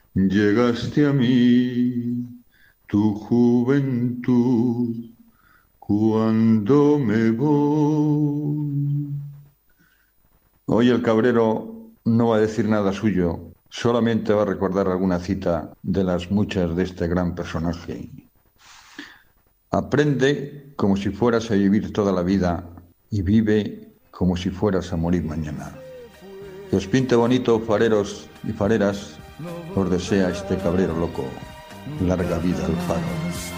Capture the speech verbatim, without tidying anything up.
Llegaste a mí, tu juventud, cuando me voy. Hoy el cabrero no va a decir nada suyo, solamente va a recordar alguna cita de las muchas de este gran personaje. Aprende como si fueras a vivir toda la vida y vive como si fueras a morir mañana. Que os pinte bonito, fareros y fareras, os desea este cabrero loco. Larga vida al faro.